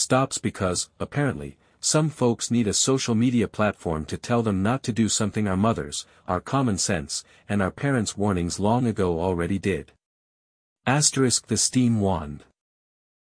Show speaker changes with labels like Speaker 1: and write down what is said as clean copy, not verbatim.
Speaker 1: stops because, apparently, some folks need a social media platform to tell them not to do something our mothers, our common sense, and our parents' warnings long ago already did. *The Steam Wand.